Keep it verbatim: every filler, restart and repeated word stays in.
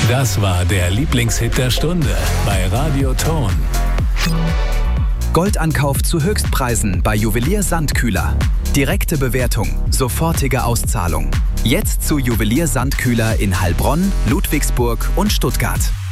Das war der Lieblingshit der Stunde bei Radio Ton. Goldankauf zu Höchstpreisen bei Juwelier Sandkühler. Direkte Bewertung, sofortige Auszahlung. Jetzt zu Juwelier Sandkühler in Heilbronn, Ludwigsburg und Stuttgart.